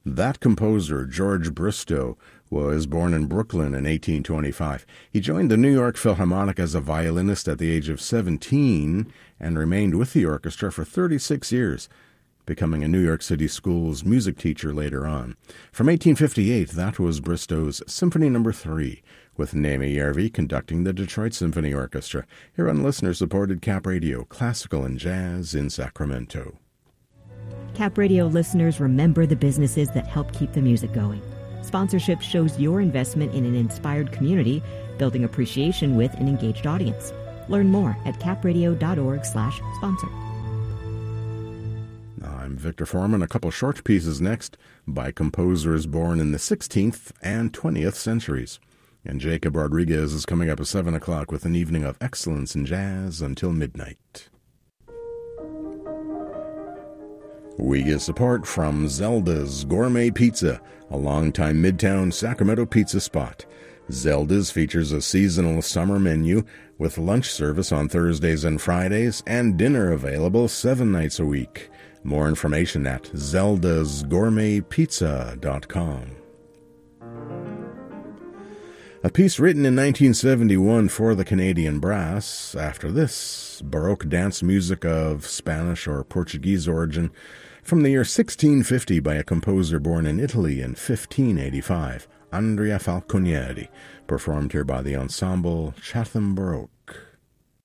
That composer, George Bristow, was born in Brooklyn in 1825. He joined the New York Philharmonic as a violinist at the age of 17 and remained with the orchestra for 36 years, becoming a New York City school's music teacher later on. From 1858, that was Bristow's Symphony No. 3, with Naomi Järvi conducting the Detroit Symphony Orchestra, here on listener-supported Cap Radio, classical and jazz in Sacramento. Cap Radio listeners, remember the businesses that help keep the music going. Sponsorship shows your investment in an inspired community, building appreciation with an engaged audience. Learn more at capradio.org/sponsor. I'm Victor Foreman. A couple short pieces next by composers born in the 16th and 20th centuries. And Jacob Rodriguez is coming up at 7 o'clock with an evening of excellence in jazz until midnight. We get support from Zelda's Gourmet Pizza, a longtime Midtown Sacramento pizza spot. Zelda's features a seasonal summer menu with lunch service on Thursdays and Fridays and dinner available 7 nights a week. More information at zeldasgourmetpizza.com. A piece written in 1971 for the Canadian Brass. After this, Baroque dance music of Spanish or Portuguese origin from the year 1650 by a composer born in Italy in 1585, Andrea Falconieri, performed here by the ensemble Chatham Baroque.